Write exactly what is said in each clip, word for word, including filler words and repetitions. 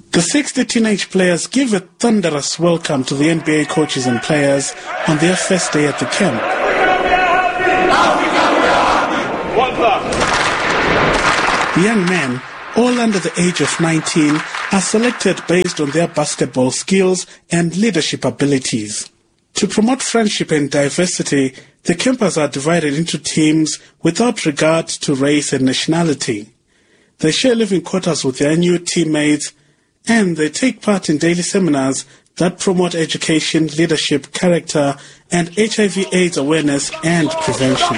The sixty teenage players give a thunderous welcome to the N B A coaches and players on their first day at the camp. The young men, all under the age of nineteen, are selected based on their basketball skills and leadership abilities. To promote friendship and diversity, the campers are divided into teams without regard to race and nationality. They share living quarters with their new teammates, and they take part in daily seminars that promote education, leadership, character, and H I V AIDS awareness and prevention.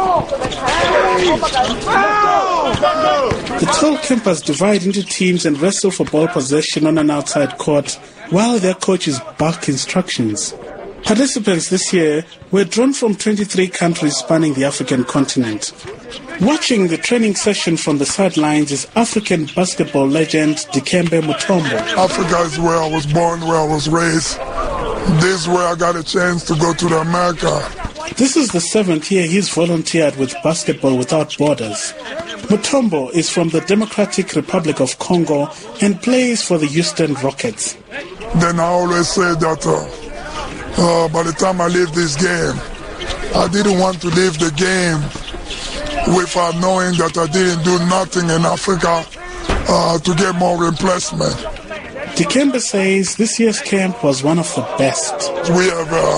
The twelve campers divide into teams and wrestle for ball possession on an outside court while their coaches bark instructions. Participants this year were drawn from twenty-three countries spanning the African continent. Watching the training session from the sidelines is African basketball legend Dikembe Mutombo. Africa is where I was born, where I was raised. This is where I got a chance to go to the America. This is the seventh year he's volunteered with Basketball Without Borders. Mutombo is from the Democratic Republic of Congo and plays for the Houston Rockets. Then I always say that uh, uh, by the time I leave this game, I didn't want to leave the game without knowing that I didn't do nothing in Africa uh, to get more replacement. Dikembe says this year's camp was one of the best. We have uh,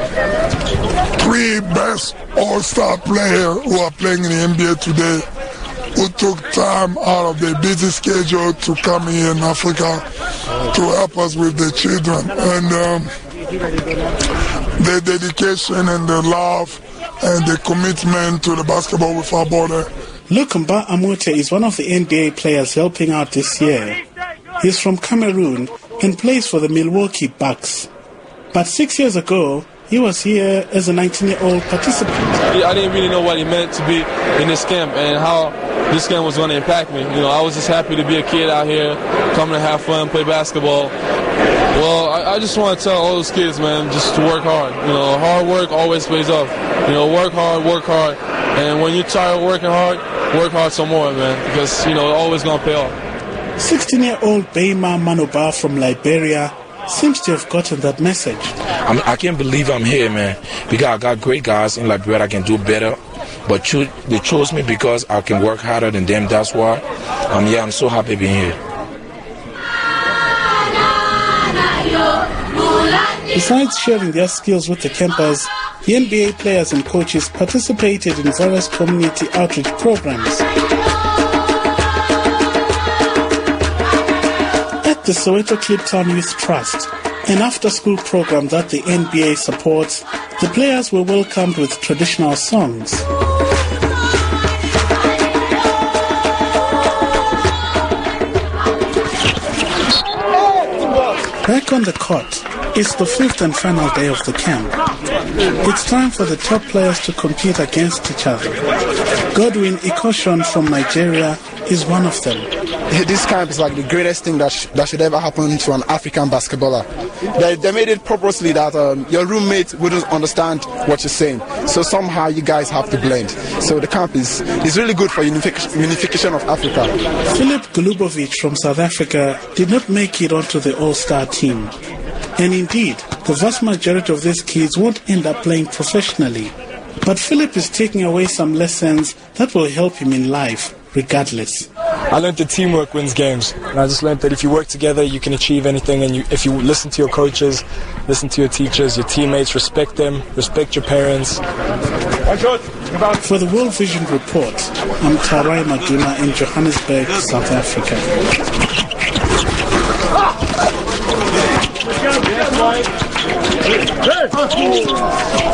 three best all-star players who are playing in the N B A today, who took time out of their busy schedule to come here in Africa to help us with the children. And um, their dedication and their love and the commitment to the Basketball Without Borders. Lukumba Amute is one of the N B A players helping out this year. He's from Cameroon and plays for the Milwaukee Bucks. But six years ago, he was here as a nineteen-year-old participant. I didn't really know what it meant to be in this camp and how this camp was going to impact me. You know, I was just happy to be a kid out here, coming to have fun, play basketball. Well, I, I just want to tell all those kids, man, just to work hard. You know, hard work always pays off. You know, work hard, work hard. And when you're tired of working hard, work hard some more, man, because, you know, it's always going to pay off. sixteen-year-old Beima Manoba from Liberia seems to have gotten that message. I'm, I can't believe I'm here, man, because I got great guys in Liberia that can do better. But cho- they chose me because I can work harder than them. That's why. Um, yeah, I'm so happy being here. Besides sharing their skills with the campers, the N B A players and coaches participated in various community outreach programs. At the Soweto Kliptown Youth Trust, an after-school program that the N B A supports, the players were welcomed with traditional songs. Back on the court, it's the fifth and final day of the camp. It's time for the top players to compete against each other. Godwin Ikoshon from Nigeria is one of them. This camp is like the greatest thing that, sh- that should ever happen to an African basketballer. They, they made it purposely that um, your roommate wouldn't understand what you're saying. So somehow you guys have to blend. So the camp is, is really good for unific- unification of Africa. Filip Golubovic from South Africa did not make it onto the All-Star team. And indeed, the vast majority of these kids won't end up playing professionally. But Philip is taking away some lessons that will help him in life, regardless. I learned that teamwork wins games. And I just learned that if you work together, you can achieve anything. And you, if you listen to your coaches, listen to your teachers, your teammates, respect them, respect your parents. For the World Vision Report, I'm Tarai Maduna in Johannesburg, South Africa. Hey!